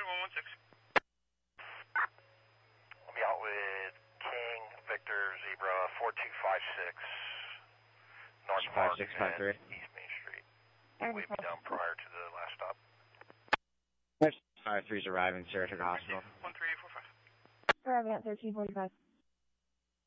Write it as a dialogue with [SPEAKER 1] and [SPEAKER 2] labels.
[SPEAKER 1] I'll be out with King, Victor, Zebra, 4256, North Park and East Main Street. We'll be down prior to the last stop.
[SPEAKER 2] 5-3's arriving, Saratoga Hospital.
[SPEAKER 3] 1345. Arriving at 1345.